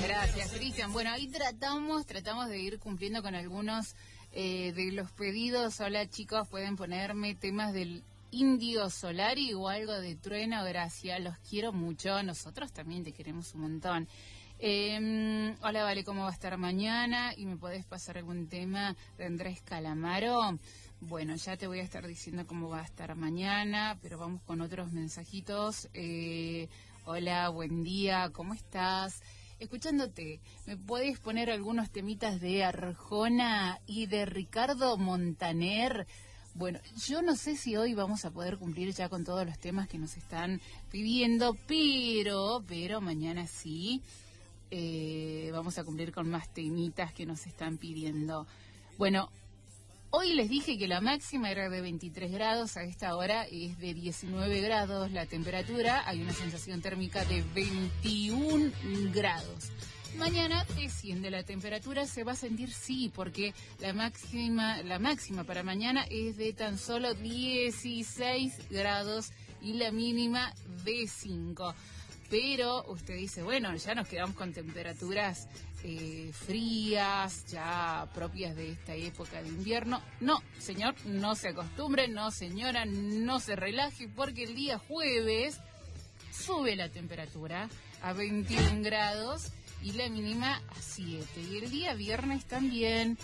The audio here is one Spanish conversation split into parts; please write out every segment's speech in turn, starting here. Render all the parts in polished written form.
Gracias, Cristian. Bueno, ahí tratamos de ir cumpliendo con algunos de los pedidos. Hola, chicos, pueden ponerme temas del Indio Solari o algo de Trueno, gracias. Los quiero mucho. Nosotros también te queremos un montón. Hola, Vale, ¿cómo va a estar mañana? ¿Y me podés pasar algún tema de Andrés Calamaro? Bueno, ya te voy a estar diciendo cómo va a estar mañana, pero vamos con otros mensajitos. Hola, buen día, ¿cómo estás? Escuchándote, ¿me puedes poner algunos temitas de Arjona y de Ricardo Montaner? Bueno, yo no sé si hoy vamos a poder cumplir ya con todos los temas que nos están pidiendo, pero mañana sí vamos a cumplir con más temitas que nos están pidiendo. Bueno, hoy les dije que la máxima era de 23 grados, a esta hora es de 19 grados la temperatura, hay una sensación térmica de 21 grados. Mañana desciende la temperatura, se va a sentir sí, porque la máxima para mañana es de tan solo 16 grados y la mínima de 5. Pero usted dice, bueno, ya nos quedamos con temperaturas frías, ya propias de esta época de invierno. No, señor, no se acostumbre, no, señora, no se relaje, porque el día jueves sube la temperatura a 21 grados y la mínima a 7. Y el día viernes también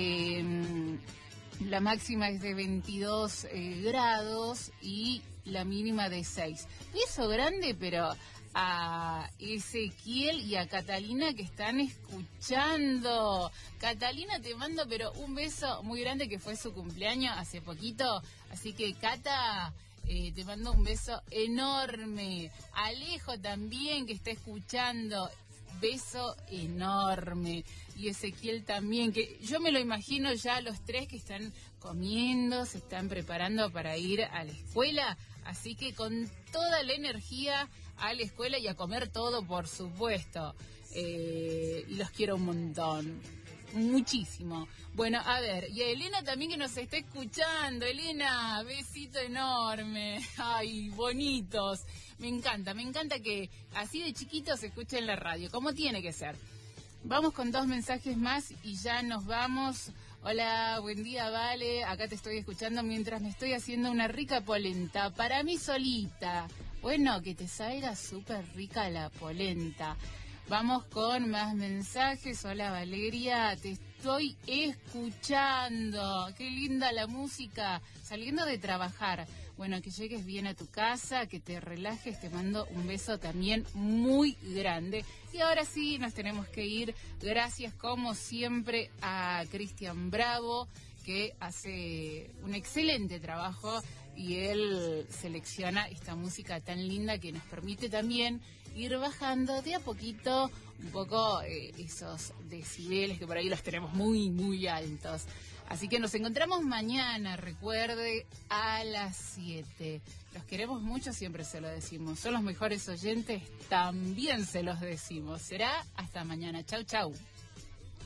la máxima es de 22 grados y la mínima de 6. Beso grande, pero a Ezequiel y a Catalina que están escuchando. Catalina, te mando pero un beso muy grande, que fue su cumpleaños hace poquito, así que Cata, te mando un beso enorme. Alejo también, que está escuchando, beso enorme. Y Ezequiel también, que yo me lo imagino ya los tres que están comiendo, se están preparando para ir a la escuela, así que con toda la energía a la escuela y a comer todo, por supuesto. Y los quiero un montón, muchísimo. Bueno, a ver, y a Elena también, que nos está escuchando. Elena, besito enorme. Ay, bonitos. Me encanta que así de chiquitos se escuche en la radio, como tiene que ser. Vamos con 2 mensajes más y ya nos vamos. Hola, buen día, Vale. Acá te estoy escuchando mientras me estoy haciendo una rica polenta para mí solita. Bueno, que te salga súper rica la polenta. Vamos con más mensajes. Hola, Valeria, te estoy escuchando. Qué linda la música. Saliendo de trabajar. Bueno, que llegues bien a tu casa, que te relajes. Te mando un beso también muy grande. Y ahora sí, nos tenemos que ir. Gracias, como siempre, a Cristian Bravo, que hace un excelente trabajo y él selecciona esta música tan linda que nos permite también ir bajando de a poquito un poco esos decibeles que por ahí los tenemos muy, muy altos. Así que nos encontramos mañana, recuerde, a las 7. Los queremos mucho, siempre se lo decimos. Son los mejores oyentes, también se los decimos. Será hasta mañana. Chau, chau.